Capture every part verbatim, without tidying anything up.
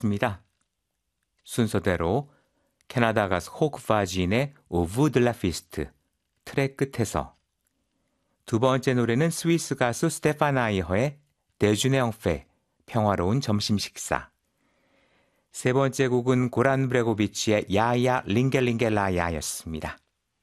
있습니다. 순서대로 캐나다 가수 호크 바진의 오브 드 라 피스트 트랙 끝에서, 두 번째 노래는 스위스 가수 스테판 아이허의 데주네 엉페 평화로운 점심 식사, 세 번째 곡은 고란 브레고비치의 야야 링겔링겔라야였습니다.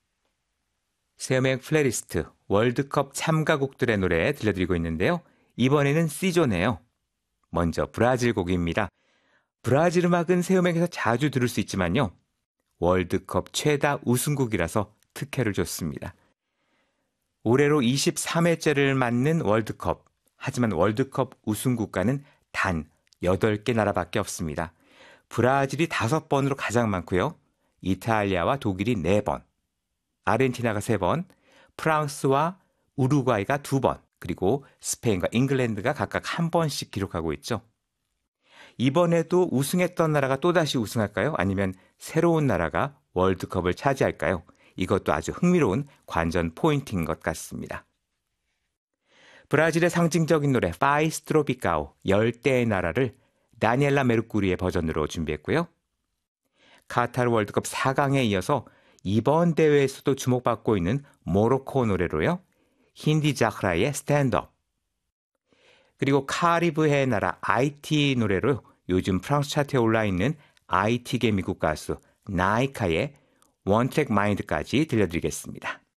새 음악 플레이리스트 월드컵 참가국들의 노래 들려드리고 있는데요. 이번에는 C조네요. 먼저 브라질 곡입니다. 브라질 음악은 새 음악에서 자주 들을 수 있지만요, 월드컵 최다 우승국이라서 특혜를 줬습니다. 올해로 이십삼 회째를 맞는 월드컵, 하지만 월드컵 우승국가는 단 여덟 개 나라밖에 없습니다. 브라질이 다섯 번으로 가장 많고요, 이탈리아와 독일이 네 번, 아르헨티나가 세 번, 프랑스와 우루과이가 두 번, 그리고 스페인과 잉글랜드가 각각 한 번씩 기록하고 있죠. 이번에도 우승했던 나라가 또다시 우승할까요? 아니면 새로운 나라가 월드컵을 차지할까요? 이것도 아주 흥미로운 관전 포인트인 것 같습니다. 브라질의 상징적인 노래 파이스 트로피카오 열대의 나라를 다니엘라 메르쿠리의 버전으로 준비했고요. 카타르 월드컵 사 강에 이어서 이번 대회에서도 주목받고 있는 모로코 노래로요, 힌디 자흐라의 스탠드업, 그리고 카리브해의 나라 아이티 노래로 요즘 프랑스 차트에 올라있는 아이티계 미국 가수 나이카의 원트랙 마인드까지 들려드리겠습니다.